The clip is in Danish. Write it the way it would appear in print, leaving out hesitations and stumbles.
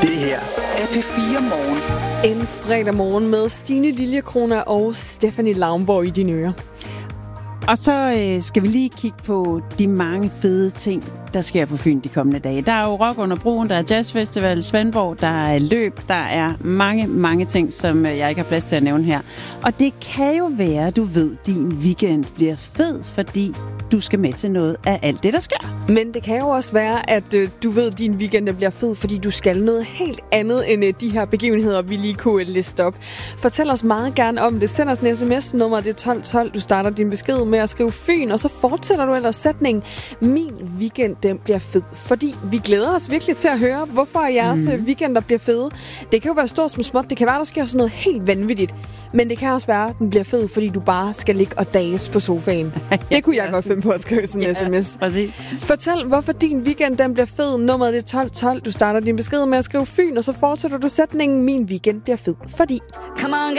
Det her er P4 Morgen. En fredag morgen med Stine Liljekrona og Stephanie Laumborg i dine ører. Og så skal vi lige kigge på de mange fede ting, der sker på Fyn de kommende dage. Der er jo rock under broen, der er jazzfestival i Svendborg, der er løb, der er mange ting, som jeg ikke har plads til at nævne her. Og det kan jo være, du ved, at din weekend bliver fed, fordi du skal med til noget af alt det, der sker. Men det kan jo også være, at du ved, at din weekend bliver fed, fordi du skal noget helt andet end de her begivenheder, vi lige kunne liste op. Fortæl os meget gerne om det. Send os en sms, nummer det er 1212. Du starter din besked med at skrive Fyn, og så fortsætter du ellers sætningen: min weekend, den bliver fed. Fordi vi glæder os virkelig til at høre, hvorfor jeres weekender bliver fede. Det kan jo være stort som småt. Det kan være, der sker sådan noget helt vanvittigt. Men det kan også være, at den bliver fed, fordi du bare skal ligge og dages på sofaen. Det kunne jeg godt finde på at skrive sådan en sms. Præcis. Fortæl, hvorfor din weekend den bliver fed. Nummeret det er 1212. Du starter din besked med at skrive Fyn, og så fortsætter du sætningen: min weekend bliver fed. Fordi...